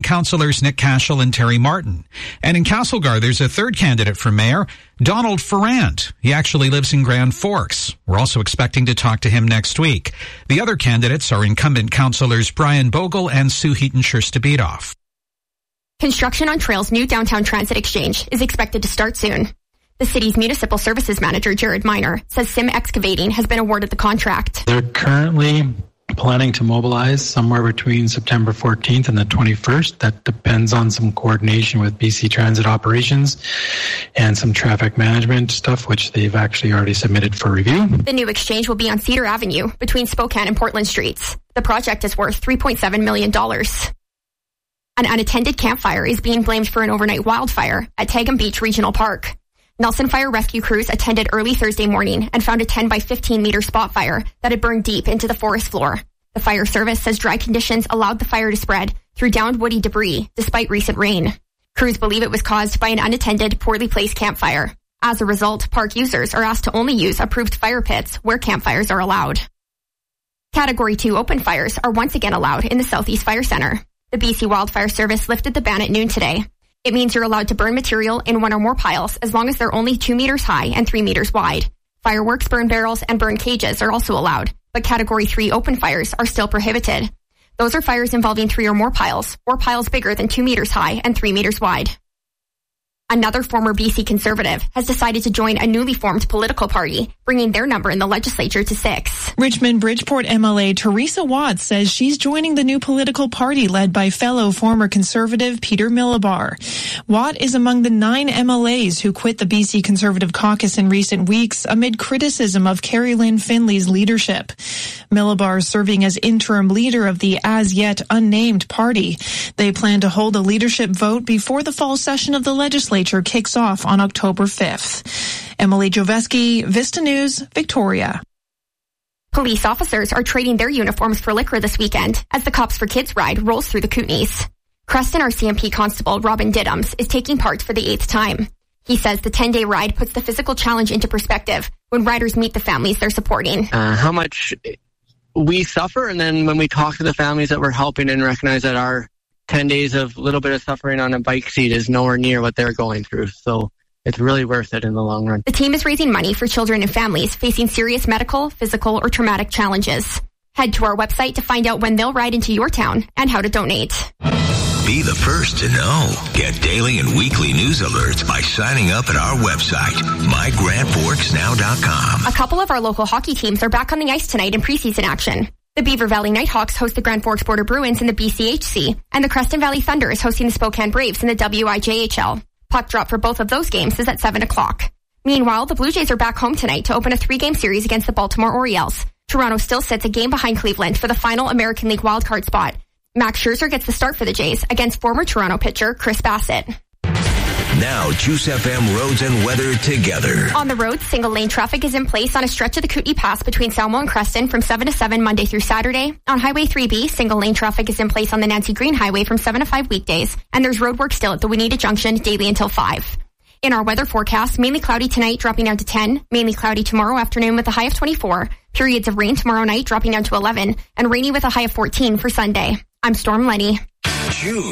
councillors Nick Cashel and Terry Martin. And in Castlegar, there's a third candidate for mayor, Donald Ferrand. He actually lives in Grand Forks. We're also expecting to talk to him next week. The other candidates are incumbent councillors Brian Bogle and Sue Heaton-Schurstabitoff. Construction on Trail's new downtown transit exchange is expected to start soon. The city's municipal services manager, Jared Miner, says Sim Excavating has been awarded the contract. They're currently planning to mobilize somewhere between September 14th and the 21st. That depends on some coordination with BC Transit operations and some traffic management stuff, which they've actually already submitted for review. The new exchange will be on Cedar Avenue between Spokane and Portland Streets. The project is worth $3.7 million. An unattended campfire is being blamed for an overnight wildfire at Tagum Beach Regional Park. Nelson Fire Rescue crews attended early Thursday morning and found a 10 by 15 meter spot fire that had burned deep into the forest floor. The fire service says dry conditions allowed the fire to spread through downed woody debris despite recent rain. Crews believe it was caused by an unattended, poorly placed campfire. As a result, park users are asked to only use approved fire pits where campfires are allowed. Category 2 open fires are once again allowed in the Southeast Fire Centre. The BC Wildfire Service lifted the ban at noon today. It means you're allowed to burn material in one or more piles as long as they're only 2 meters high and 3 meters wide. Fireworks, burn barrels, and burn cages are also allowed, but Category 3 open fires are still prohibited. Those are fires involving 3 or more piles, or piles bigger than 2 meters high and 3 meters wide. Another former BC Conservative has decided to join a newly formed political party, bringing their number in the legislature to 6. Richmond-Bridgeport MLA Teresa Watts says she's joining the new political party led by fellow former Conservative Peter Milabar. Watt is among the 9 MLAs who quit the BC Conservative caucus in recent weeks amid criticism of Carrie Lynn Finley's leadership. Milabar serving as interim leader of the as-yet unnamed party. They plan to hold a leadership vote before the fall session of the legislature kicks off on October 5th. Emily Joveski, Vista News, Victoria. Police officers are trading their uniforms for liquor this weekend as the Cops for Kids ride rolls through the Kootenays. Creston RCMP Constable Robin Diddums is taking part for the 8th time. He says the 10-day ride puts the physical challenge into perspective when riders meet the families they're supporting. How much we suffer, and then when we talk to the families that we're helping and recognize that our 10 days of little bit of suffering on a bike seat is nowhere near what they're going through. So it's really worth it in the long run. The team is raising money for children and families facing serious medical, physical, or traumatic challenges. Head to our website to find out when they'll ride into your town and how to donate. Be the first to know. Get daily and weekly news alerts by signing up at our website, mygrandforksnow.com. A couple of our local hockey teams are back on the ice tonight in preseason action. The Beaver Valley Nighthawks host the Grand Forks Border Bruins in the BCHC, and the Creston Valley Thunder is hosting the Spokane Braves in the WIJHL. Puck drop for both of those games is at 7 o'clock. Meanwhile, the Blue Jays are back home tonight to open a 3-game series against the Baltimore Orioles. Toronto still sits a game behind Cleveland for the final American League wildcard spot. Max Scherzer gets the start for the Jays against former Toronto pitcher Chris Bassett. Now, Juice FM roads and weather together. On the roads, single-lane traffic is in place on a stretch of the Kootenay Pass between Salmo and Creston from 7 to 7 Monday through Saturday. On Highway 3B, single-lane traffic is in place on the Nancy Green Highway from 7 to 5 weekdays. And there's road work still at the Wineta Junction daily until 5. In our weather forecast, mainly cloudy tonight, dropping down to 10. Mainly cloudy tomorrow afternoon with a high of 24. Periods of rain tomorrow night, dropping down to 11. And rainy with a high of 14 for Sunday. I'm Storm Lenny.